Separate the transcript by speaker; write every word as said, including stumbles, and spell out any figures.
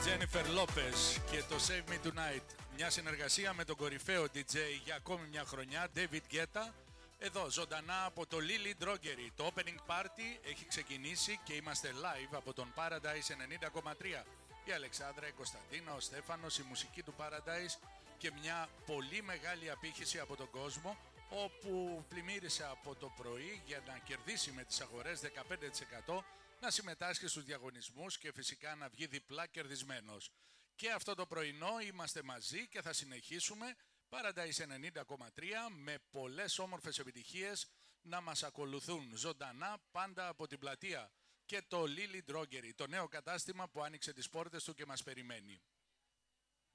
Speaker 1: Jennifer Lopez και το Save Me Tonight. Μια συνεργασία με τον κορυφαίο ντι τζέι για ακόμη μια χρονιά, David Guetta. Εδώ ζωντανά από το Lily Drogery. Το opening party έχει ξεκινήσει και είμαστε live από τον Paradise ενενήντα κόμμα τρία. Η Αλεξάνδρα, η Κωνσταντίνα, ο Στέφανος, η μουσική του Paradise και μια πολύ μεγάλη απήχηση από τον κόσμο, όπου πλημμύρισε από το πρωί για να κερδίσει με τις αγορές δεκαπέντε τοις εκατό, να συμμετάσχει στους διαγωνισμούς και φυσικά να βγει διπλά κερδισμένος. Και αυτό το πρωινό είμαστε μαζί και θα συνεχίσουμε Paradise ενενήντα κόμμα τρία με πολλές όμορφες επιτυχίες να μας ακολουθούν ζωντανά πάντα από την πλατεία και το Lily Drogery, το νέο κατάστημα που άνοιξε τις πόρτες του και μας περιμένει.